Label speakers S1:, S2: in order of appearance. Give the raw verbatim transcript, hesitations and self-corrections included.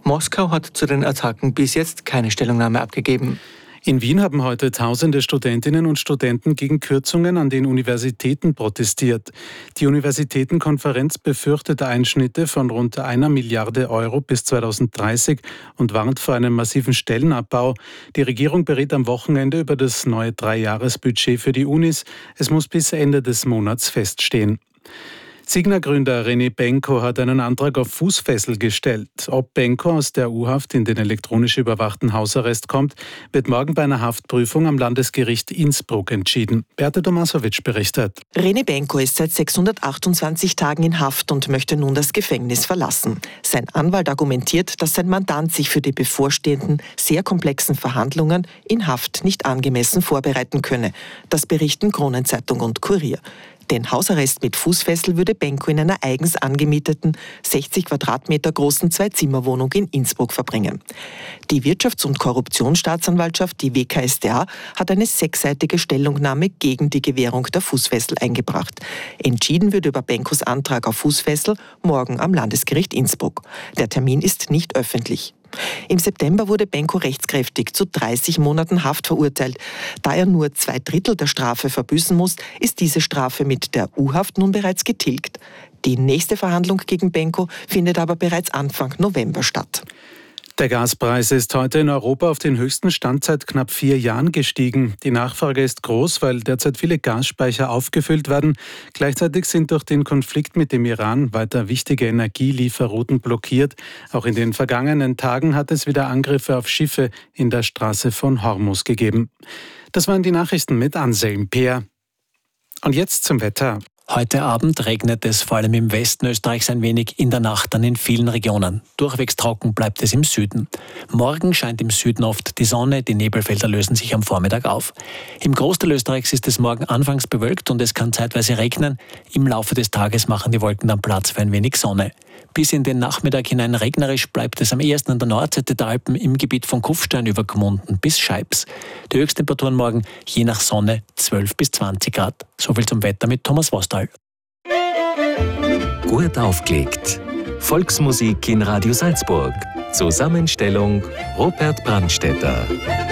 S1: Moskau hat zu den Attacken bis jetzt keine Stellungnahme abgegeben.
S2: In Wien haben heute tausende Studentinnen und Studenten gegen Kürzungen an den Universitäten protestiert. Die Universitätenkonferenz befürchtet Einschnitte von rund einer Milliarde Euro bis zweitausenddreißig und warnt vor einem massiven Stellenabbau. Die Regierung berät am Wochenende über das neue Dreijahresbudget für die Unis. Es muss bis Ende des Monats feststehen. Signa-Gründer René Benko hat einen Antrag auf Fußfessel gestellt. Ob Benko aus der U-Haft in den elektronisch überwachten Hausarrest kommt, wird morgen bei einer Haftprüfung am Landesgericht Innsbruck entschieden. Beate Tomasowitsch berichtet.
S3: René Benko ist seit sechshundertachtundzwanzig Tagen in Haft und möchte nun das Gefängnis verlassen. Sein Anwalt argumentiert, dass sein Mandant sich für die bevorstehenden, sehr komplexen Verhandlungen in Haft nicht angemessen vorbereiten könne. Das berichten Kronenzeitung und Kurier. Den Hausarrest mit Fußfessel würde Benko in einer eigens angemieteten, sechzig Quadratmeter großen Zwei-Zimmer-Wohnung in Innsbruck verbringen. Die Wirtschafts- und Korruptionsstaatsanwaltschaft, die W K S t A, hat eine sechsseitige Stellungnahme gegen die Gewährung der Fußfessel eingebracht. Entschieden wird über Benkos Antrag auf Fußfessel morgen am Landesgericht Innsbruck. Der Termin ist nicht öffentlich. Im September wurde Benko rechtskräftig zu dreißig Monaten Haft verurteilt. Da er nur zwei Drittel der Strafe verbüßen muss, ist diese Strafe mit der U-Haft nun bereits getilgt. Die nächste Verhandlung gegen Benko findet aber bereits Anfang November statt.
S2: Der Gaspreis ist heute in Europa auf den höchsten Stand seit knapp vier Jahren gestiegen. Die Nachfrage ist groß, weil derzeit viele Gasspeicher aufgefüllt werden. Gleichzeitig sind durch den Konflikt mit dem Iran weiter wichtige Energielieferrouten blockiert. Auch in den vergangenen Tagen hat es wieder Angriffe auf Schiffe in der Straße von Hormuz gegeben. Das waren die Nachrichten mit Anselm Peer. Und jetzt zum Wetter.
S4: Heute Abend regnet es vor allem im Westen Österreichs ein wenig, in der Nacht dann in vielen Regionen. Durchwegs trocken bleibt es im Süden. Morgen scheint im Süden oft die Sonne, die Nebelfelder lösen sich am Vormittag auf. Im Großteil Österreichs ist es morgen anfangs bewölkt und es kann zeitweise regnen. Im Laufe des Tages machen die Wolken dann Platz für ein wenig Sonne. Bis in den Nachmittag hinein regnerisch bleibt es am ehesten an der Nordseite der Alpen im Gebiet von Kufstein über Gmunden bis Scheibs. Die Höchsttemperaturen morgen je nach Sonne zwölf bis zwanzig Grad. Soviel zum Wetter mit Thomas Vostal.
S5: Gut aufgelegt. Volksmusik in Radio Salzburg. Zusammenstellung Robert Brandstätter.